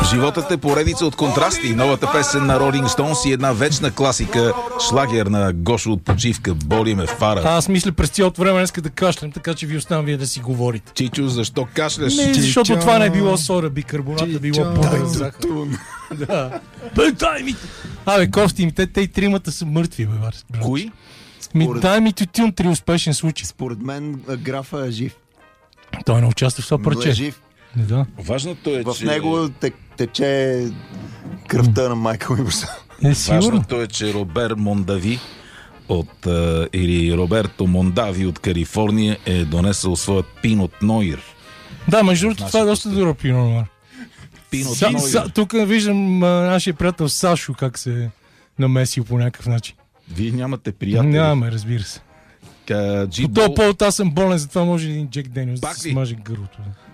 Животът е поредица от контрасти. Новата песен на Rolling Stones и една вечна класика, шлагер на Гошо от почивка, боли ме фара. Аз мисля през цялото време днеска да кашлям, така че ви оставам вие да си говорите. Чичо, защо кашляш? Не, защото това не било сода, бикарбоната, било пудър захар. Да. Дай ми! Абе, кофти ми, те и тримата са мъртви, бе, брат. Кои? Дай ми тютюн, 3 успешен случай. Според мен графа е жив. Той не участва в това парче. Е жив. Да. Важното е, в че... него тече кръвта на майка ми баща. Важното е, че Робер Мондави или Роберто Мондави от Калифорния е донесъл своят Пинот Нойер. Да, между другото, това е доста добро Пинот Нойер. Тук виждам нашия приятел Сашо как се е намесил по някакъв начин. Вие нямате приятели? Нямаме, разбира се. По този повод аз съм болен, затова може един Джек Дениус да се смаже гърлото.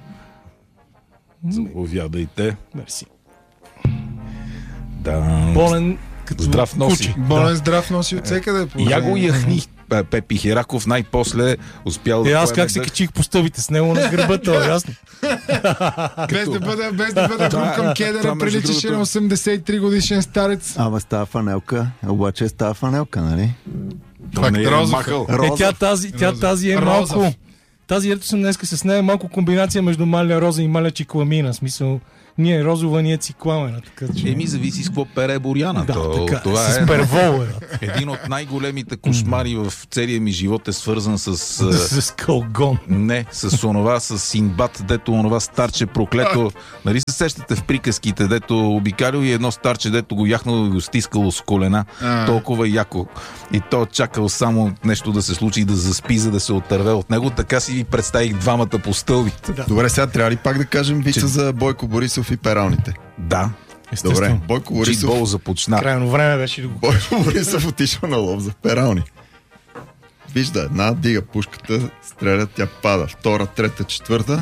Заповядайте. Мерси. Да. Болен като здрав носи. Болен здрав носи от всекъде. Я го яхни Пепи Хераков, най-после успял да... Аз как се качих по стъбите с него на гърба, това ясно. Без да бъде към кедъра, приличаше на 83 годишен старец. Ама става фанелка, обаче става фанелка, нали? Това не е махъл. Тази е малко... Тази, ето съм днеска с нея, малко комбинация между маля роза и маля чикламина. В смисъл, ние розова, ние цикламена. Така, че... зависи с какво пере Боряна. Да, така, това с первол е. Един от най-големите кошмари в целия ми живот е свързан с калгон. Не, с онова, с Синбад, дето онова старче проклето. Нали се сещате в приказките, дето обикалил и едно старче, дето го яхнало и го стискало с колена. Толкова яко. И то чакал само нещо да се случи и да заспи, за да се отърве от него. Така си ви представих двамата по стълбите. Да. Добре, сега трябва ли пак да кажем вица за Бойко Борисов и пералните? Да. Добре, Бойко Борисов започна. Крайно време беше да го... Бойко Борисов отишъл на лов за перални. Вижда, една дига пушката, стреля, тя пада. Втора, трета, четвърта.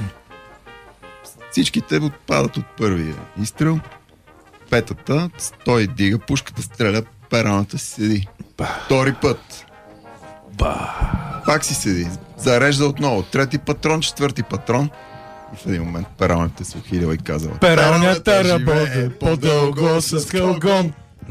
Всичките отпадат от първия изстрел. Петата, той дига пушката, стреля, пералната си седи. Втори път. Пак си седи. Зарежда отново. Трети патрон, четвърти патрон. И в един момент пералната се ухилила и казала: пералнята работа по-дълго с калгон.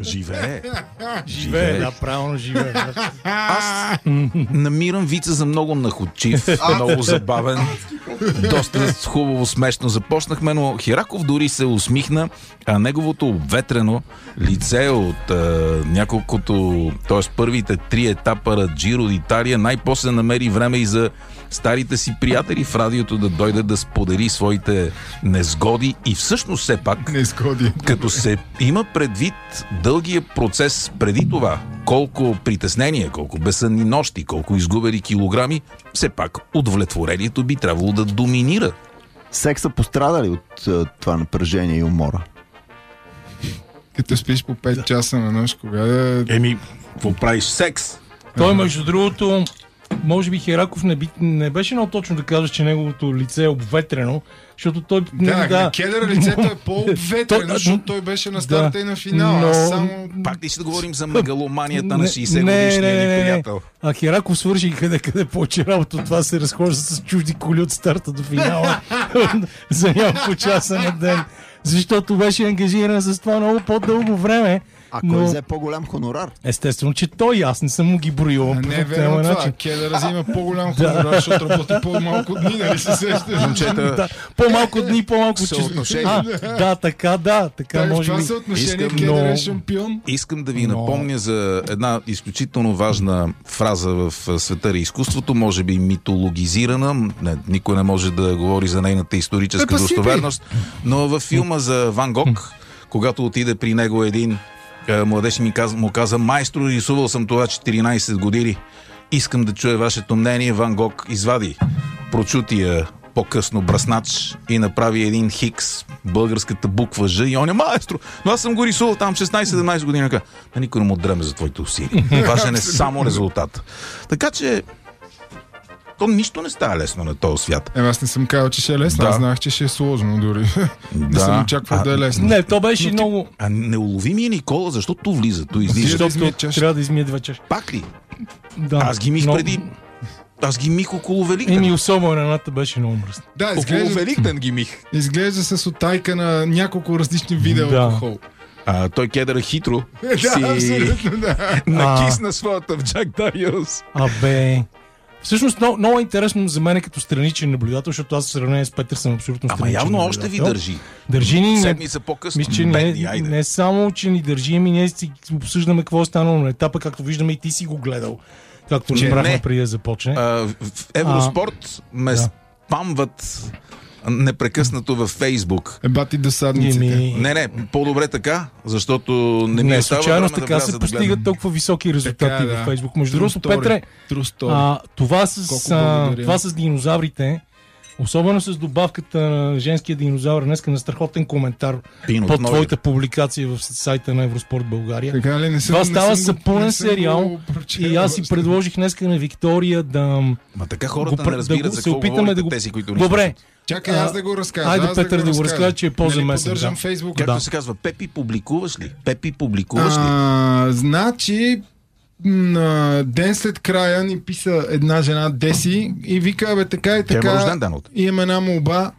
Живее, да, правилно живее. Аз намирам вица за много находчив, много забавен, доста хубаво смешно започнахме, но Хераков дори се усмихна, а неговото обветрено лице от няколкото, т.е. първите 3 етапа на Джиро d'Italia най-после намери време и за старите си приятели в радиото да дойде да сподели своите незгоди и всъщност все пак, като се има предвид дългия процес преди това, колко притеснения, колко безсънни нощи, колко изгубени килограми, все пак удовлетворението би трябвало да доминира. Секса пострада ли от това напрежение и умора? Като спиш по 5 часа на нощ, кога да... какво правиш? Секс? Той, между другото, може би Хераков не беше много точно да казваш, че неговото лице е обветрено, защото той... Кедър лицето е по-обветрено, защото той беше на старта и на финала. Пак ли ще да говорим за мегаломанията на 60-годишния ни приятел? А Хераков свърши къде повече работа. Това се разхожда с чужди коли от старта до финала за няколко часа на ден. Защото беше ангажиран с това много по-дълго време. А кой взе по-голям хонорар? Естествено, че той, аз не съм му ги броил. Не е верно това. Кедър взима по-голям хонорар, защото работи по-малко дни, нали се сещаш? По-малко дни, по-малко съотношение. Така може би. Съотношение Кедър е шампион. Искам да ви напомня за една изключително важна фраза в света на изкуството, може би митологизирана. Никой не може да говори за нейната историческа достоверност, но във филма за Ван Гог, когато отиде при него един младеж му каза: майстро, рисувал съм това 14 години. Искам да чуя вашето мнение. Ван Гог извади прочутия по-късно бръснач и направи един хикс, българската буква Ж, и он е: майстро, но аз съм го рисувал там 16-17 години. Никой не му дреме за твоите усилия. Важен е само резултат. Така че то нищо не става лесно на този свят. Аз не съм казал, че ще е лесно. Аз знаех, че ще е сложно дори. Не съм очаквал да е лесно. Не, то беше много... неуловимия Никола, защото влиза? Той излиза. Защото трябва да измие 2 чаши. Пак ли? Да. Аз ги мих преди Аз ги мих около Великден. Еми особено едната беше много мръсна. Да, Около Великден ги мих. изглежда с отайка на няколко различни вида алкохол. Той кедъра хитро Да, си абсолютно, да. накисна своята в Джак Дариус. Абе... Всъщност много интересно за мен като страничен наблюдател, защото аз в сравнение с Петър съм абсолютно Ама страничен явно наблюдател. още ви държи. Държи ни... Седмица по-късно. Мисля, че Бедни, айде. не само, че ни държи, ами ние си обсъждаме какво е станало на етапа, както виждаме и ти си го гледал. Както разбрахме преди да започне. В Евроспорт ме спамват непрекъснато във Фейсбук. Бати досадниците. Не, по-добре така, защото не ми остава случайно време така да се вляза да постигат гледам. толкова високи резултати Така, да. във Фейсбук. Между другото, Петре, това с динозаврите, особено с добавката на женския динозавър, днеска на страхотен коментар под твоята публикация в сайта на Евроспорт България. Така ли? Това става сапунен сериал и аз си предложих днеска на Виктория да... Ма така хората не разбират за какво говорите тези, които не Добре. Чакай, аз да го разкажа. Айде, Петър, да го разкажа, че е по-замесен. Поддържам Фейсбук. Както се казва, Пепи, публикуваш ли? Пепи, публикуваш ли? Значи, на ден след края ни писа една жена, Деси, и вика, бе, така и така, имаме една молба.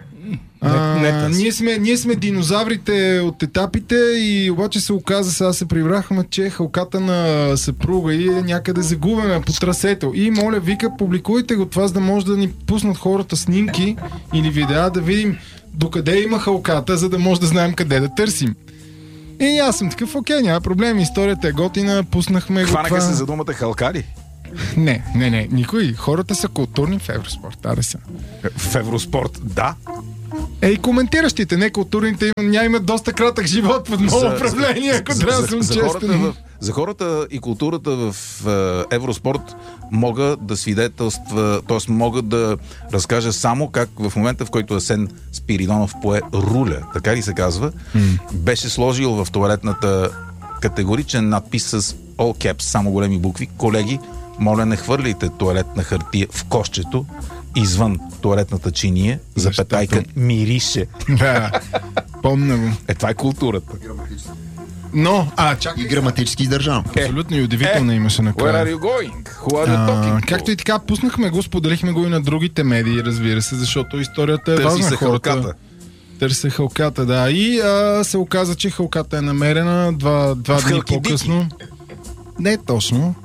Ние сме динозаврите от етапите и обаче се оказа, сега се прибрахме, че халката на съпруга и някъде загубена по трасето. И моля, вика, публикуйте го това, за да може да ни пуснат хората снимки или видеа, да видим докъде има халката, за да може да знаем къде да търсим. И аз съм такъв, окей, няма проблем, историята е готина, пуснахме го това. Хванаха се за думата халкари? Не, никой. Хората са културни в Евроспорт. В Евроспорт, да. И коментиращите, не културните, имат доста кратък живот под много управление, ако трябва да съм честен. За хората и културата в Евроспорт мога да свидетелства, т.е. мога да разкажа само как в момента, в който Асен Спиридонов пое руля, така ли се казва, беше сложил в тоалетната категоричен надпис с all caps, само големи букви: колеги, моля, не хвърляйте тоалетна хартия в кошчето извън тоалетната чиния, запетайка мирише. Да, помня го. Това е културата. Но, чакай. И граматически издържано. Абсолютно и удивително имаше накрая. Where are you going? Who are you talking to? Както и така, пуснахме го, споделихме го и на другите медии, разбира се, защото историята е важна. Хората търси халката, да. И се оказа, че халката е намерена два дни по-късно. Не точно.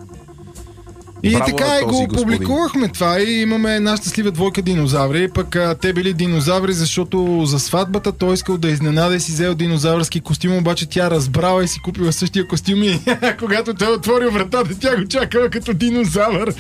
И браво, така и го публикувахме това и имаме една щастлива двойка динозаври, пък те били динозаври, защото за сватбата той искал да изненада и си взел динозавърски костюм, обаче тя разбрала и си купила същия костюм и когато той отворил вратата, тя го чакала като динозавър.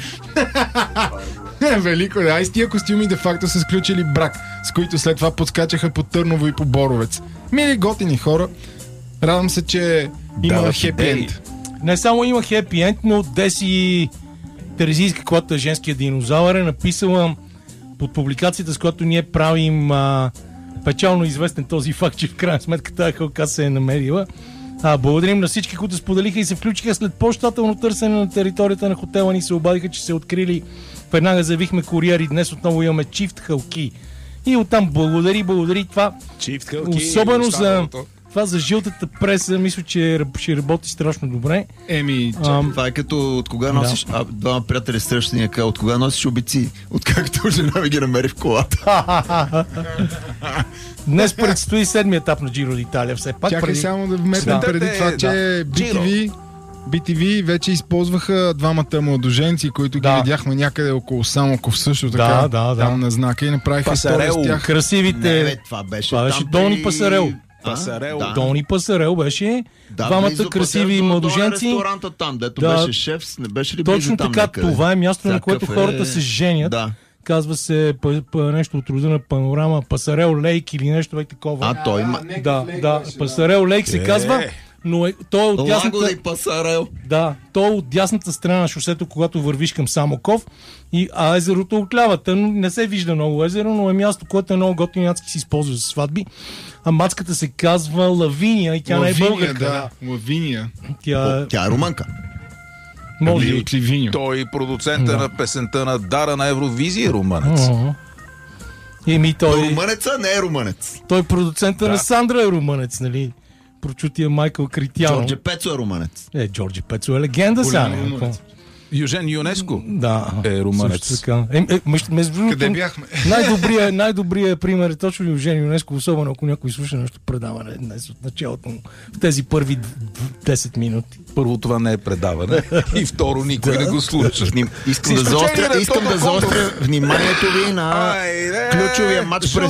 Велико, да. И с тия костюми де-факто са сключили брак, с които след това подскачаха по Търново и по Боровец. Мили готини хора, радвам се, че има хепи енд. Не само има хепи енд, но Деси Терезийска, която е женския динозавър, е написала под публикацията, с която ние правим печално известен този факт, че в крайна сметка тази халка се е намерила. Благодарим на всички, които споделиха и се включиха след по-щателно търсене на територията на хотела ни, се обадиха, че се открили. Веднага заявихме куриер и днес отново имаме чифт халки. И оттам благодари това. Чифт халки, особено за това за жълтата преса, мисля, че ще работи страшно добре. Това е като от кога носиш... Двама приятели срещания, от кога носиш обици? Откакто жена ми ги намери в колата. Днес предстои седмият етап на Джиро d'Italia. Все пак чакай само да вметнем преди това, че BTV вече използваха двамата младоженци, които ги видяхме някъде около Самоков също така. Там на знака и направиха история с тях. Красивите. Това беше Дони Пасарел. Дони Пасарел беше двамата красиви младоженци. Ресторанта там, дето беше шеф, не беше ли точно там така, някъде? това е място, на което хората се женят. Казва се нещо от рода на Панорама, Пасарел Лейк или нещо такова. Той има. Да, Пасарел Лейк се казва. Но той е от дясната... Да, той е от дясната страна на шосето, когато вървиш към Самоков, а езерото отлява. Не се вижда много езеро, но е място, което е много готино, мацки се използва за сватби. А мацката се казва Лавиния и тя не е българка. Лавиния. Тя е румънка. Може от Ливиньо. Той продуцента на песента на Дара на Евровизия е румънец. Румънеца не е румънец. Той продуцента на Сандра е румънец, нали? Прочутия Майкъл Критяно. Джорджи Пецо е румънец. Джорджи Пецо е легенда сега. Южен Юнеско Да. е румънец. Къде бяхме? Най-добрият пример е точно Южен Юнеско, особено ако някой слуша нещо предаване днес от началото му, в тези първи 10 минути. Първо, това не е предаване. И второ, никой не го слуша. Искам да заостря вниманието ви на ключовия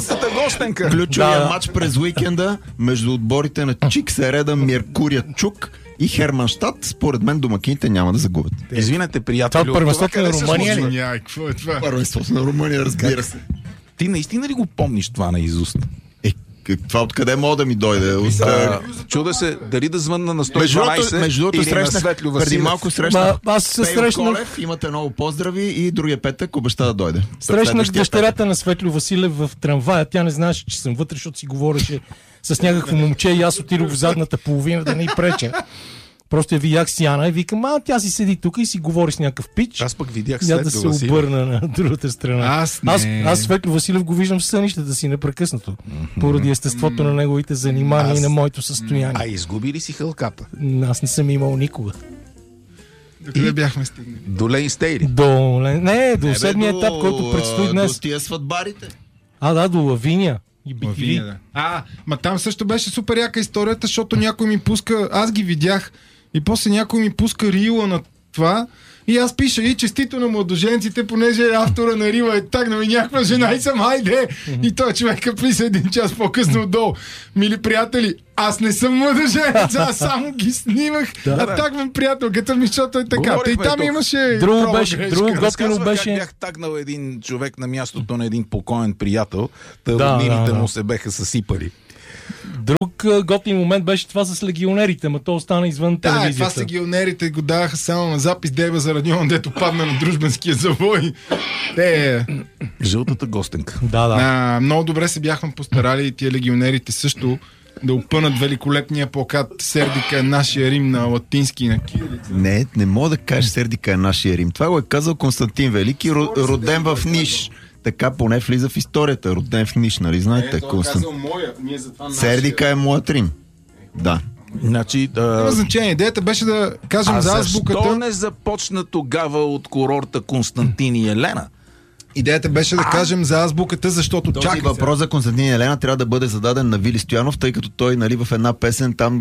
матч през уикенда между отборите на Чик Середа, Меркурия Чук и Херманщад. Според мен домакините няма да загубят. Извинете, приятели. Това първенството на Румъния. Какво е това? Първенството на Румъния, разбира се. Ти наистина ли го помниш това наизуст? Това откъде мога да ми дойде? Чуда се дали да звънна на 112 между другото, или на Светлю Василев. преди малко срещнах аз се Пейо срещнах. Колев, имате много поздрави и другия петък обеща да дойде. Срещнах дъщерята на Светлю Василев в трамвая. Тя не знаеше, че съм вътре, защото си говореше с някакво момче и аз отидох в задната половина да не й преча. Просто я видях с Яна и викам, тя си седи тук и си говори с някакъв пич. Аз пък видях Светлю Светлю да се Василев. обърна на другата страна. Аз Светлю Василев го виждам в сънищата си непрекъснато. Поради естеството на неговите занимания и на моето състояние. А изгуби ли си хълката? Аз не съм имал никога. До къде бяхме стигнали? До Лейн Стейли. До седмия етап, който предстои днес. До тия сватбарите. До Лавиния. И бикини. Ма там също беше супер яка историята, защото някой ми пуска, аз ги видях и после някой ми пуска рила на това и аз пиша и честито на младоженците, понеже автора на рила е тагна ми някаква жена и съм хайде. И той човека писа един час по-късно отдолу. Мили приятели, аз не съм младоженец, аз само ги снимах, тагвам приятелката ми, защото е така. И там имаше друго готино беше. Как бях тагнал един човек на мястото на един покоен приятел, роднините му се беха съсипали. Друг готин момент беше това с легионерите, ма то остана извън телевизията. Това с легионерите го даваха само на запис Деба за радион, дето падна на дружбенския завой. Жълтата гостенка. Много добре се бяхме постарали и тия легионерите също да опънат великолепния плакат Сердика е нашия Рим на латински и на кирилица. Не мога да кажеш Сердика е нашия Рим. Това го е казал Константин Велики, роден в Ниш. Така поне влиза в историята. Роден в Ниш, нали знаете? Сердика е моят Рим. Да. Значи, няма значение. Идеята беше да кажем за азбуката. Защо не започна тогава от курорта Константин и Елена? Идеята беше да кажем за азбуката, защото този въпрос за Константин и Елена трябва да бъде зададен на Вили Стоянов, тъй като той, нали, в една песен там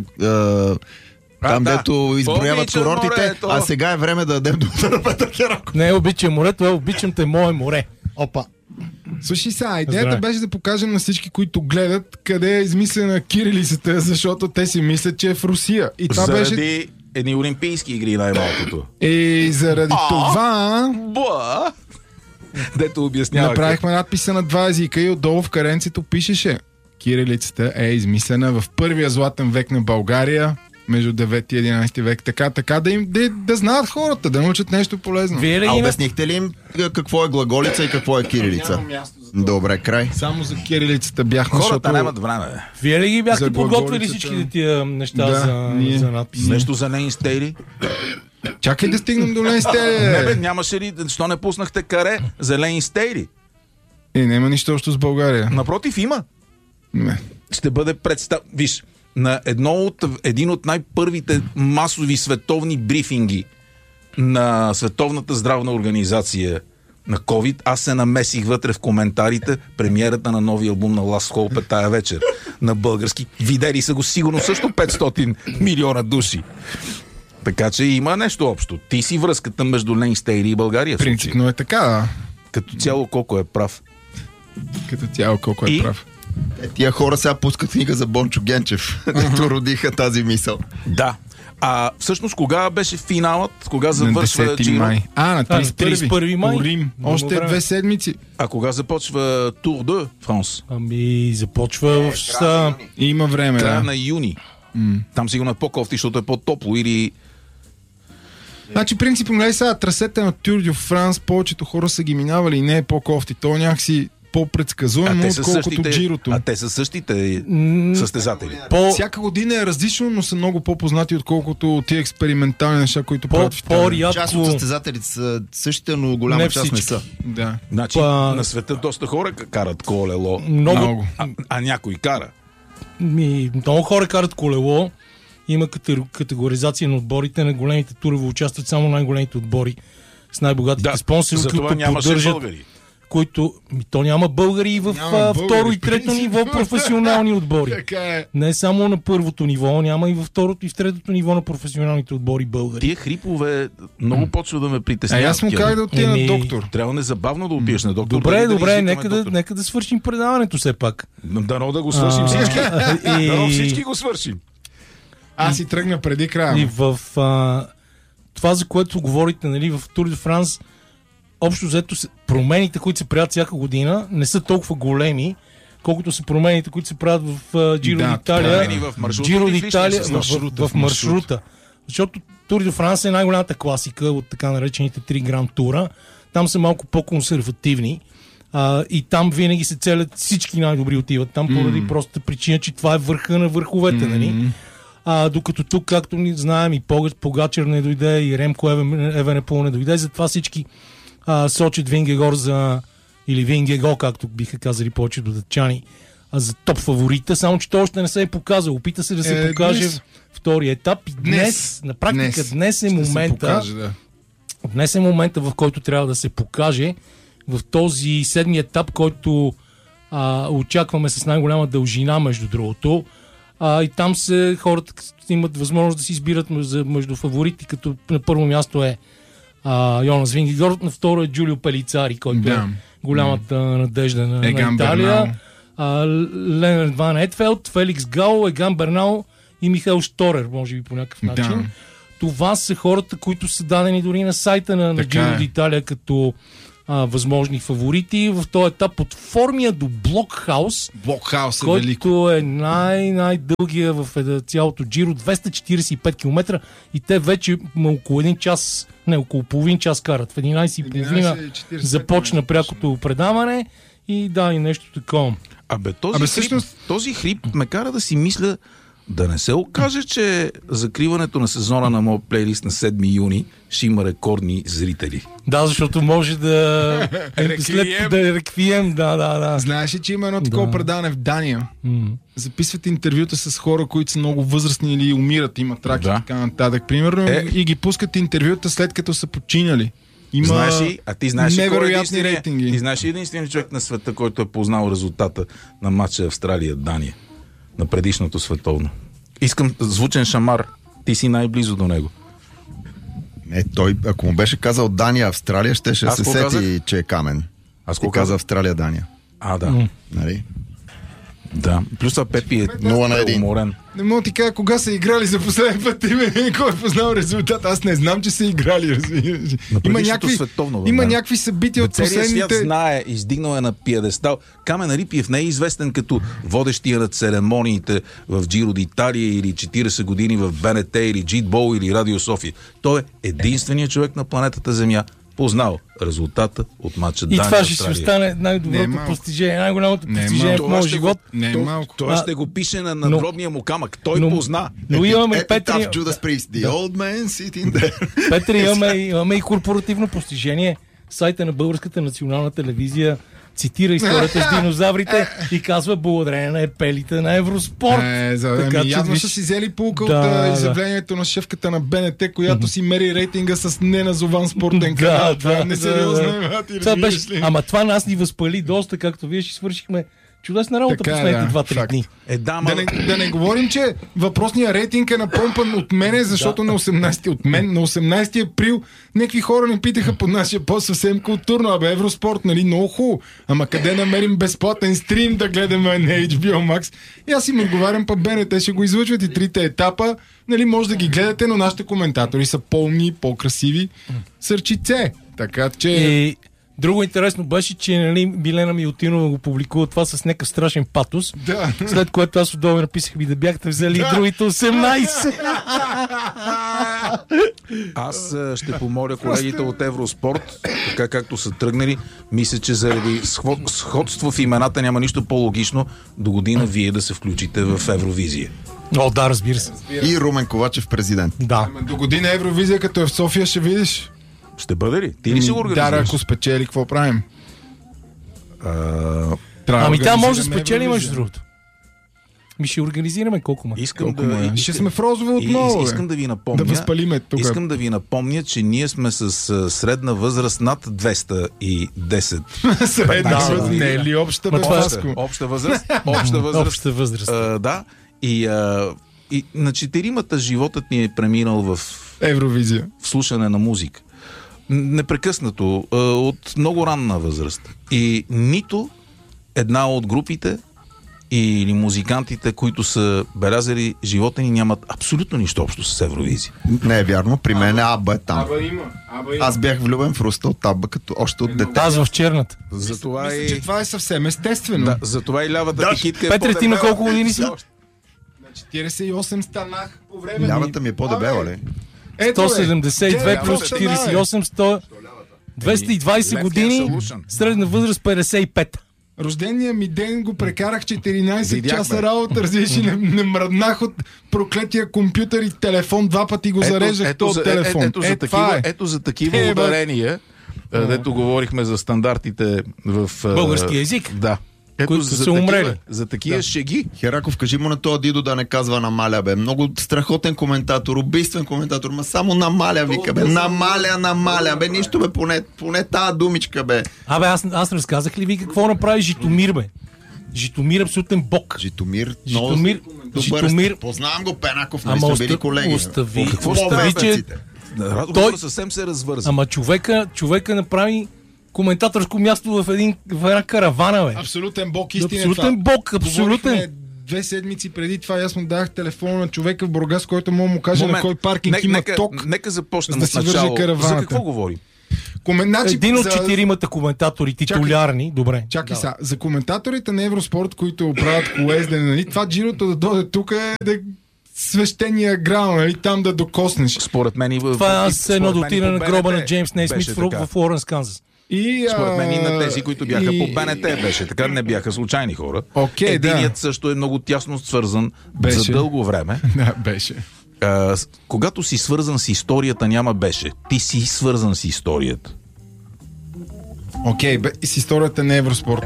дето изброяват курортите, морето. А сега е време да дадем думата на Петър Хераков. Не обичам морето, обичам те мое море. Опа. Слушай сега, идеята беше да покажем на всички, които гледат, къде е измислена кирилицата, защото те си мислят, че е в Русия. И това заради едни олимпийски игри най-малкото. И заради това... Дето обясняваха. Направихме надписа на два езика и отдолу в каренцето пишеше: кирилицата е измислена в първия златен век на България, между 9 и 11 век. Така да знаят хората, да научат нещо полезно. Обяснихте ли им какво е глаголица и какво е кирилица? Добре, край. Само за кирилицата бяхме. Хората нямат време. Вие ли ги бяхте подготвили всички тия неща за надписи? Нещо за Лейн Стейли? Чакай да стигнем до Лейн Стейли. Нямаше ли, защо не пуснахте каре за Лейн Стейли? Няма нищо общо с България. Напротив, има. Не. Ще бъде Виж, на един от най-първите масови световни брифинги на Световната здравна организация на COVID, аз се намесих вътре в коментарите. Премиерата на новия албум на Last Hope тая вечер на български. Видели са го сигурно също 500 милиона души. Така че има нещо общо. Ти си връзката между Лейн Стейли и България. Принципно е така. Като цяло колко е прав. Прав. Тия хора сега пускат книга за Бончо Генчев. Дето родиха тази мисъл. Да. Всъщност кога беше финалът? Кога завършва Джиро? На 31 май. Рим. Още 2 седмици. А кога започва Тур де Франс? Започва в... Има време, края на юни. Там сигурно е по-кофти, защото е по-топло или... Значи, принципно, гледай сега, трасета на Тур де Франс, повечето хора са ги минавали и не е по-кофти. То някакси по-предсказуемо, отколкото Джирото. А те са същите състезатели. Всяка година е различно, но са много по-познати, отколкото тия експериментални неща, които правят в Италия. Част от състезателите са същите, но голяма част не са. Да. Значи, на света доста хора карат колело. Много. А някой кара. Много хора карат колело. има категоризация на отборите. На големите турове участват само най-големите отбори с най-богатите спонсори, които поддържат, които... То няма българи и в второ и трето ниво професионални отбори. Не само на първото ниво, няма и във второто и в третото ниво на професионалните отбори българи. Тия хрипове много почва да ме притесняват. Аз му как да отида на доктор. Трябва незабавно да отидеш на доктор. Добре, нека да свършим предаването все пак. Дано да го свършим всички. Дано всички го свършим. Аз си тръгна преди края. И в това, за което говорите, нали, в Тур де Франс, общо взето промените, които се правят всяка година, не са толкова големи, колкото са промените, които се правят в Джиро d'Италия. В маршрута. Защото Тур де Франс е най-голямата класика от така наречените 3 гранд тура. Там са малко по-консервативни. И там винаги се целят всички най-добри отиват там, поради простата причина, че това е върха на върховете, нали? Докато тук, както ни знаем, и Погачар не дойде, и Ремко Евенепол не дойде, затова всички сочат Вингегор или Вингего, както биха казали повечето датчани, за топ фаворита, само че той още не се е показал. Опита се да се покаже втори етап. И днес, на практика, днес е момента, днес е момента, в който трябва да се покаже в този седми етап, който очакваме с най-голяма дължина, между другото. И там хората имат възможност да си избират между фаворити, като на първо място е Йонас Вингегор, на второ е Джулио Пелицари, който е голямата надежда на Италия. Ленард Ван Етфелд, Феликс Гал, Еган Бернал и Михаел Шторер, може би по някакъв начин. Това са хората, които са дадени дори на сайта на Джиро d'Италия като възможни фаворити. В този етап от Формия до Блокхаус, който е най-дългия в цялото Джиро, 245 км, и те вече около около половин час карат. В 11:30 започна прякото предаване и и нещо такова. Този хрип ме кара да си мисля да не се окаже, че закриването на сезона на моят плейлист на 7 юни ще има рекордни зрители. Да, защото може да реквием. Да. Знаеш ли, че има едно такова предаване в Дания? Записват интервюта с хора, които са много възрастни или умират, имат рак и така нататък. Примерно и ги пускат интервюта след като са починали. Има невероятни рейтинги. Ти знаеш ли единственият човек на света, който е познал резултата на матча Австралия-Дания? На предишното световно. Искам звучен шамар. Ти си най-близо до него. Той, ако му беше казал Дания-Австралия, щеше се сети, че е камен. Аз го каза Австралия-Дания. Да. Нали? Да. Плюс това Пепи е уморен. Не мога ти кажа кога са играли за последен път и кой е познал резултат. Аз не знам, че са играли. Има някакви събития от последните... Целият свят знае, издигнал е на пиедестал. Камен Рипиев не е известен като водещия на церемониите в Джиро d'Италия или 40 години в БНТ или Джитбол или Радио София. Той е единственият човек на планетата Земя, познал резултата от матча Дания. И това ще си остане най-доброто постижение, най-голямото постижение в моя живот. Той ще го пише на надгробния му камък. Той позна. Но имаме Петри... Петри, имаме и корпоративно постижение. Сайта на Българската национална телевизия цитира историята с динозаврите и казва благодарение на епелите на Евроспорт. Явно са си взели пулка от изявлението на шефката на БНТ, която си мери рейтинга с неназован спортен канал. Това е несериозно. Ама това нас ни възпали доста, както вие ще свършихме чудесна работа последните 2-3 дни. Да не говорим, че въпросният рейтинг е напомпан от мене, защото на 18 април някакви хора ни питаха под нашия пост съвсем културно. Евроспорт, нали, много хубаво. Ама къде намерим безплатен стрим да гледаме на HBO Max? И аз им отговарям, БНТ ще го излъчват и 3 етапа. Нали, може да ги гледате, но нашите коментатори са по-умни, по-красиви. Сърчице. Така че... Друго интересно беше, че Билена Милутинова го публикува това с някакъв страшен патос, след което аз отдолу написах да бяхте взели и другите 18. Аз ще помоля колегите от Евроспорт, така както са тръгнали, мисля, че заради сходство в имената няма нищо по-логично до година вие да се включите в Евровизия. Да, разбира се. И Румен Ковачев президент. Да. До година Евровизия, като е в София, ще видиш. Ще бъде ли? Ти ли си го организираш? Да, ако спечели, какво правим? Тя може да спечели, между другото. Ще организираме колко Ще сме в Розово отново. Искам да ви напомня. Да възпалиме тук. Искам да ви напомня, че ние сме с средна възраст над 210. Средна възраст, не е ли обща възраст? Обща възраст. Обща възраст. Да. И на 4-мата животът ни е преминал в Евровизия. В слушане на музика. Непрекъснато, от много ранна възраст. И нито една от групите или музикантите, които са белязали живота ни, нямат абсолютно нищо общо с Евровизия. Не е вярно, при мен Аба е там. Аба има. Аз бях влюбен в Руста от Аба, като още от дете. Аз в черната. Мисля, че това е съвсем естествено. Да, затова и лявата ти китка е Петре, ти на колко години си? На 48 станах по време. Лявата ми е по-дебела, ли? 172 плюс 48, 100... 220 години, средна възраст 55. Рождения ми ден го прекарах 14 часа работа, разреши, не мръднах от проклетия компютър и телефон, 2 пъти го зареждах този телефон. Ето за такива ударения, дето говорихме за стандартите в български език. Да. Които са умрели. За такива шеги. Хераков, кажи му на този Дидо да не казва намаля, бе. Много страхотен коментатор, убийствен коментатор, ма само намаля, вика, бе. Намаля, бе. Нищо, бе, поне тая думичка, бе. Аз разказах ли ви какво направи Житомир, бе? Житомир абсолютен бог. Житомир. Познавам го, Пенаков, не сте били колеги. Остави. Какво остави, че той съвсем се развърза. Ама човека направи коментаторско място в една каравана, бе. Абсолютен бог, истина. Абсолютен бог, абсолютен. 2 седмици преди това аз му дадах телефона на човека в Бургас, който мога му каже на кой паркинг има ток. Нека започнем от начало. За какво говорим? Един от 4-мата коментатори титулярни. Добре. Чакай сега. За коментаторите на Евроспорт, които правят колездене, нали, това Джирото да дойде тук е да свещения грал, нали, там да докоснеш. Според мен и това аз едно да отида на гроба на Джеймс Нейсмит в Лоренс, Канзас. Според мен и на тези, които бяха по БНТ беше така, не бяха случайни хора. Единият също е много тясно свързан за дълго време. Да, беше. Когато си свързан с историята, няма беше. Ти си свързан с историята. С историята на Евроспорт.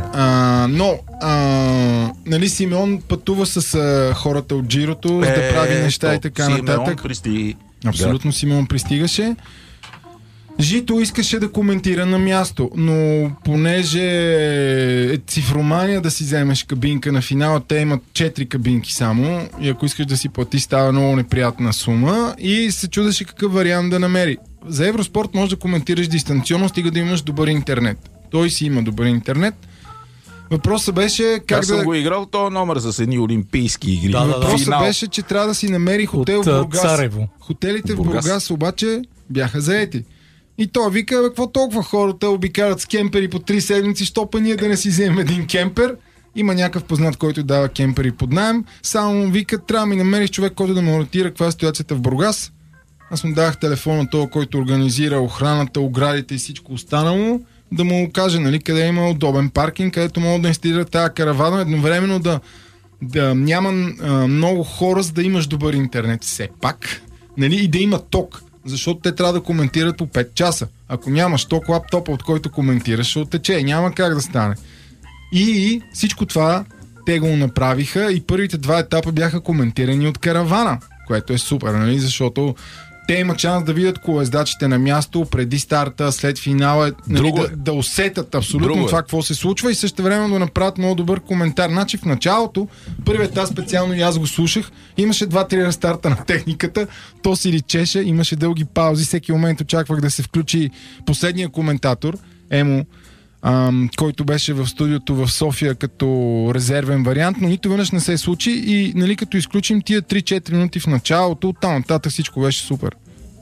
Нали Симеон пътува с хората от Джирото, да прави неща и така нататък. Абсолютно Симеон пристигаше. Жито искаше да коментира на място, но понеже е цифромания да си вземеш кабинка на финала, те имат 4 кабинки само и ако искаш да си плати, става много неприятна сума и се чудеше какъв вариант да намери. За Евроспорт можеш да коментираш дистанционно, стига да имаш добър интернет. Той си има добър интернет. Въпросът беше как аз съм го играл този номер с едни олимпийски игри. Въпросът беше, че трябва да си намери хотел в Бургас. Царево. Хотелите в Бургас обаче бяха заети. И той вика, какво толкова хората обикарат с кемпери по 3 седмици, що па ние да не си вземем един кемпер? Има някакъв познат, който дава кемпери под наем. Само му вика, трябва ми намериш човек, който да ме ориентира каква е ситуацията в Бургас. Аз му давах телефон на този, който организира охраната, оградите и всичко останало, да му каже, нали, къде има удобен паркинг, където могат да инсталира тази каравана, едновременно да няма много хора, за да имаш добър интернет все пак, нали, и да има ток. Защото те трябва да коментират по 5 часа. Ако нямаш ток, лаптопа, от който коментираш, ще оттече. Няма как да стане. И всичко това те го направиха и първите 2 етапа бяха коментирани от каравана, което е супер, нали? Защото те имат шанс да видят колездачите на място преди старта, след финала, нали, да усетят абсолютно това, какво се случва и също време да направят много добър коментар. Значи в началото, първият етап специално и аз го слушах, имаше 2-3 рестарта на техниката, то си личеше, имаше дълги паузи, всеки момент очаквах да се включи последния коментатор, Емо, който беше в студиото в София като резервен вариант, но нито веднъж не се случи и, нали, като изключим тия 3-4 минути в началото, оттам нататък всичко беше супер.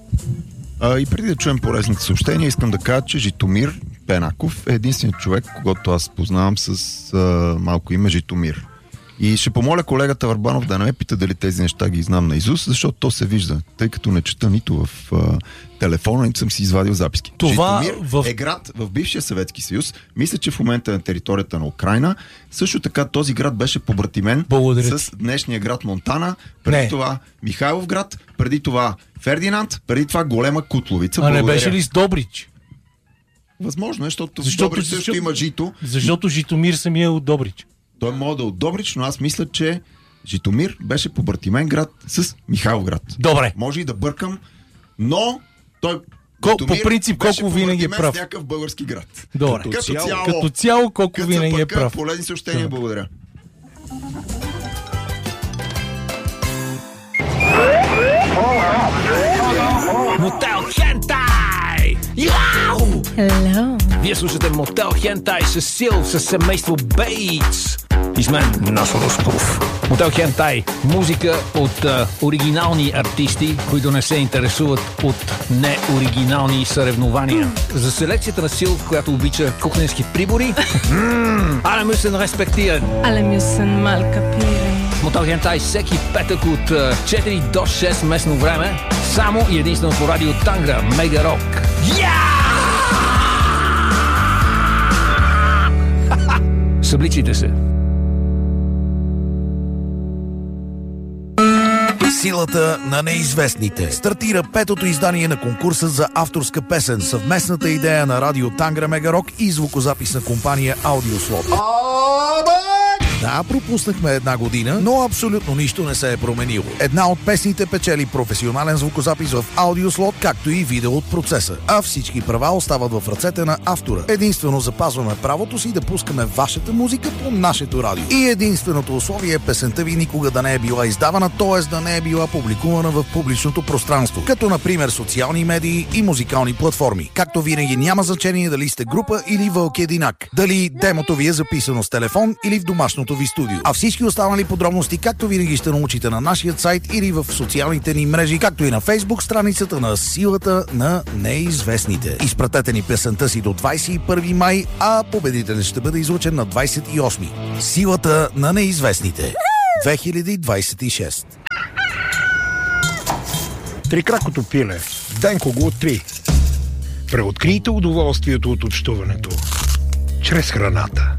И преди да чуем полезните съобщения, искам да кажа, че Житомир Пенаков е единственият човек, когато аз познавам с малко име Житомир. И ще помоля колегата Върбанов да не ме пита дали тези неща ги знам наизуст, защото то се вижда, тъй като не чета нито в телефона, нито съм си извадил записки. Това Житомир е град в бившия Съветски съюз. Мисля, че в момента е на територията на Украйна. Също така този град беше побратимен с днешния град Монтана, преди това Михайловград, преди това Фердинанд, преди това Голема Кутловица. А не беше ли с Добрич? Възможно е, защото в Добрич също има жито. Защото Житомир самия е от Добрич. Той може да е от Добрич, но аз мисля, че Житомир беше побратимен град с Михайловград. Добре. Може и да бъркам, но той по принцип, колко винаги е прав. С някакъв български град. Добре. Като цяло, колко винаги е прав. Полезни съобщения, благодаря. Мотел Хентай! Яу! Hello. Вие слушате Мотел Хентай с Сил, с семейство Бейтс. И с мен Насо Русков. Мотел Хентай. Музика от оригинални артисти, които не се интересуват от неоригинални съревнования. За селекцията на Сил, която обича кухненски прибори. Alle müssen respektieren. Alle müssen mal kapieren. Мотел Хентай всеки петък от 4 до 6 местно време. Само и единствено по радио Тангра, Мега Рок. Събличите се. Силата на неизвестните. Стартира петото издание на конкурса за авторска песен, съвместната идея на радио Тангра Мега Рок и звукозаписна компания Аудиослот. Да, пропуснахме една година, но абсолютно нищо не се е променило. Една от песните печели професионален звукозапис в Аудиослот, както и видео от процеса. А всички права остават в ръцете на автора. Единствено запазваме правото си да пускаме вашата музика по нашето радио. И единственото условие е песента ви никога да не е била издавана, т.е. да не е била публикувана в публичното пространство, като например социални медии и музикални платформи. Както винаги няма значение дали сте група или вълк единак, дали демото ви е записано с телефон или в домашното ви студио. А всички останали подробности, както винаги ще научите на нашия сайт или в социалните ни мрежи, както и на Фейсбук страницата на Силата на неизвестните. Изпратете ни песента си до 21 май, а победителят ще бъде излучен на 28. Силата на неизвестните. 2026. Трикракото пиле. Денко го откри. Преоткрийте удоволствието от общуването. Чрез храната.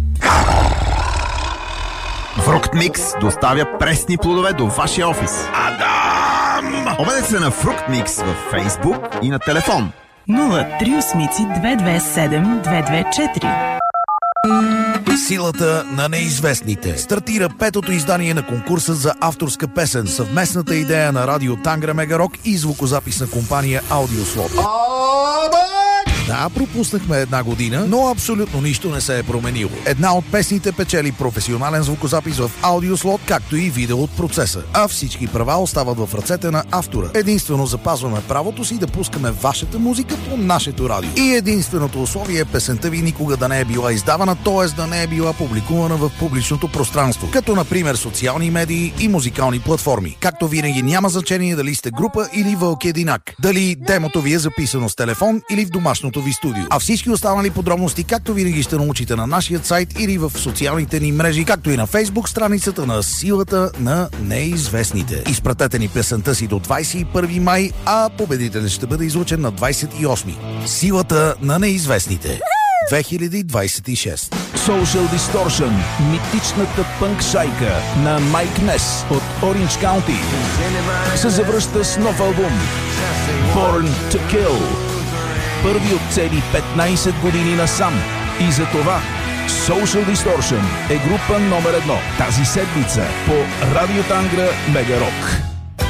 Фрукт Микс доставя пресни плодове до вашия офис. Адам! Обадете се на Фрукт Микс във Фейсбук и на телефон 038-227-224. Силата на неизвестните. Стартира петото издание на конкурса за авторска песен, съвместната идея на радио Тангра Мега Рок и звукозаписна компания Аудиослот. Да, пропуснахме една година, но абсолютно нищо не се е променило. Една от песните печели професионален звукозапис в Аудиослот, както и видео от процеса. А всички права остават в ръцете на автора. Единствено запазваме правото си да пускаме вашата музика по нашето радио. И единственото условие е песента ви никога да не е била издавана, т.е. да не е била публикувана в публичното пространство, като например социални медии и музикални платформи. Както винаги няма значение дали сте група или вълк единак, дали демото ви е записано с телефон или в домашното ви студио. А всички останали подробности, както винаги ще научите на нашия сайт или в социалните ни мрежи, както и на Фейсбук страницата на Силата на неизвестните. Изпратете ни песента си до 21 май, а победителят ще бъде излучен на 28. Силата на неизвестните. 2026. Social Distortion, митичната пънк шайка на Майк Нес от Ориндж Каунти, се завръща с нов албум Born to Kill. Първи от цели 15 години насам. И за това Social Distortion е група номер 1 тази седмица по Радио Тангра Мега Рок.